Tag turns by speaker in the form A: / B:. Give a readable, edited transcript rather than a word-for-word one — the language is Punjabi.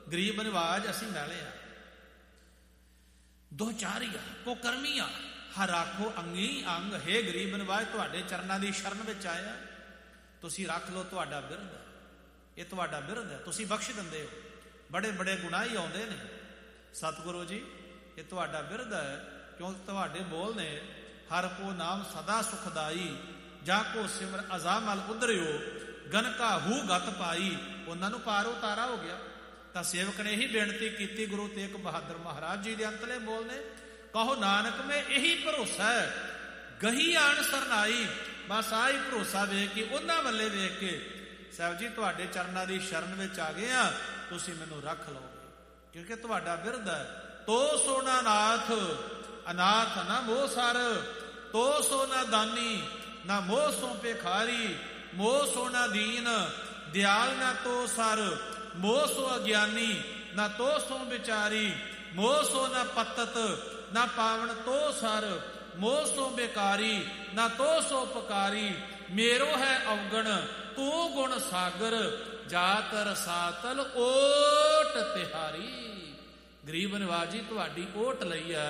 A: ਗਰੀਬ ਨਿਵਾਜ ਅਸੀਂ ਨਾਲਿਆ। ਦੋਚਾਰੀਆ ਕੋ ਕਰਮੀਆ ਹਰ ਰਾਖੋ ਅੰਗੀ ਅੰਗ। ਹੇ ਗਰੀਬ ਨਿਵਾਜ, ਤੁਹਾਡੇ ਚਰਨਾਂ ਦੀ ਸ਼ਰਨ ਵਿੱਚ ਆਇਆ, ਤੁਸੀਂ ਰੱਖ ਲਓ, ਤੁਹਾਡਾ ਬਿਰਧ ਹੈ, ਇਹ ਤੁਹਾਡਾ ਬਿਰਧ ਹੈ, ਤੁਸੀਂ ਬਖਸ਼ ਦਿੰਦੇ ਹੋ। ਬੜੇ ਬੜੇ ਗੁਨਾਹੀ ਆਉਂਦੇ ਨੇ, ਸਤਿਗੁਰੂ ਜੀ ਇਹ ਤੁਹਾਡਾ ਬਿਰਧ ਹੈ, ਕਿਉਂਕਿ ਤੁਹਾਡੇ ਬੋਲ ਨੇ ਹਰ ਕੋ ਨਾਮ ਸਦਾ ਸੁਖਦਾਈ, ਜਾ ਕੋ ਸਿਮਰ ਅਜ਼ਾਮਲ ਉਧਰਿਓ, ਗਨਕਾ ਹੂ ਗਤ ਪਾਈ। ਉਹਨਾਂ ਨੂੰ ਪਾਰ ਉਤਾਰਾ ਹੋ ਗਿਆ। ਤਾਂ ਸੇਵਕ ਨੇ ਇਹੀ ਬੇਨਤੀ ਕੀਤੀ ਗੁਰੂ ਤੇਗ ਬਹਾਦਰ ਮਹਾਰਾਜ ਜੀ ਦੇ ਅੰਤਲੇ ਬੋਲ ਨੇ, ਕਹੋ ਨਾਨਕ ਮੈਂ ਇਹੀ ਭਰੋਸਾ ਹੈ, ਗਹੀ ਆਣ ਸਰਨਾਈ। ਬਸ ਆਹੀ ਭਰੋਸਾ ਵੇਖ ਕੇ, ਉਹਨਾਂ ਵੱਲੇ ਵੇਖ ਕੇ, ਸਾਹਿਬ ਜੀ ਤੁਹਾਡੇ ਚਰਨਾਂ ਦੀ ਸ਼ਰਨ ਵਿੱਚ ਆ ਗਏ ਆ, ਤੁਸੀਂ ਮੈਨੂੰ ਰੱਖ ਲਓਗੇ, ਕਿਉਂਕਿ ਤੁਹਾਡਾ ਬਿਰਧ ਹੈ। ਤੋ ਸੋਨਾ ਨਾਥ ਅਨਾਥ ਨਾ ਮੋਹ ਸਰ, ਤੋ ਸੋਨਾ ਦਾਨੀ ਨਾ ਮੋਹ ਸੋ ਭਿਖਾਰੀ, ਮੋਹ ਸੋਨਾ ਦੀਨ ਦਿਆਲ ਨਾ ਤੋ ਸਰ, ਮੋਹ ਸੋ ਅਗਿਆਨੀ ਨਾ ਤੋ ਸੋ ਵਿਚਾਰੀ, ਮੋਹ ਸੋ ਨਾ ਪਤਤ ਨਾ ਪਾਵਨ ਤੋ ਸਰ, ਮੋਹ ਸੋ ਬੇਕਾਰੀ ਨਾ ਤੋ ਸੋ ਪਕਾਰੀ, ਮੇਰੋ ਹੈ ਅਵਗਣ ਤੂੰ ਗੁਣ ਸਾਗਰ, ਜਾਤ ਰਸਾਤਲ ਓਟ ਤਿਹਾਰੀ। ਗਰੀਬ ਨਿਵਾਜ ਜੀ ਤੁਹਾਡੀ ਓਟ ਲਈ ਹੈ,